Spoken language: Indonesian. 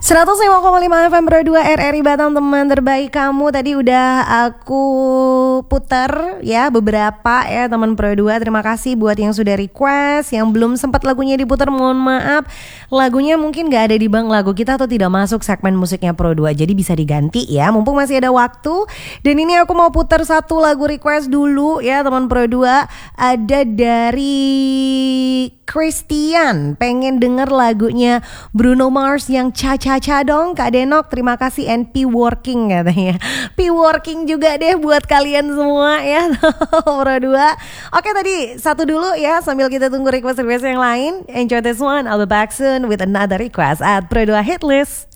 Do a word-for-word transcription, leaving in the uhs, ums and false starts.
seratus lima koma lima F M Pro dua R R I Batam, teman terbaik kamu. Tadi udah aku putar ya beberapa ya teman Pro dua. Terima kasih buat yang sudah request. Yang belum sempat lagunya diputar, mohon maaf. Lagunya mungkin gak ada di bank lagu kita atau tidak masuk segmen musiknya Pro dua. Jadi bisa diganti ya, mumpung masih ada waktu. Dan ini aku mau putar satu lagu request dulu ya teman Pro dua. Ada dari Christian, pengen denger lagunya Bruno Mars yang Cha-Cha-Cha dong Kak Denok. Terima kasih, and P Working katanya. P Working juga deh buat kalian semua ya Pro dua. Oke, tadi satu dulu ya sambil kita tunggu request-request yang lain. Enjoy this one, I'll be back soon with another request at Pro dua Hitlist.